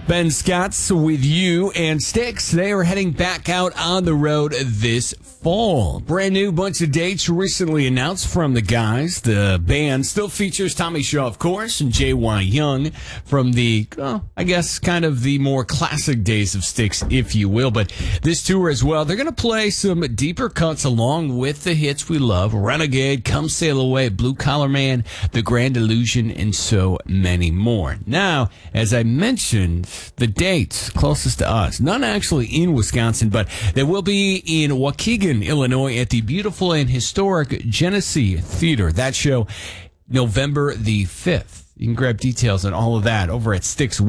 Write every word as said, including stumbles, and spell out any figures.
Ben Scott's with you and Styx. They are heading back out on the road this fall. Brand new bunch of dates recently announced from the guys. The band still features Tommy Shaw, of course, and J Y. Young from the, oh, I guess, kind of the more classic days of Styx, if you will. But this tour as well, they're going to play some deeper cuts along with the hits we love. Renegade, Come Sail Away, Blue Collar Man, The Grand Illusion, and so many more. Now, as I mentioned, the dates closest to us, none actually in Wisconsin, but they will be in Waukegan, Illinois at the beautiful and historic Genesee Theater. That show, November the fifth. You can grab details on all of that over at Styx.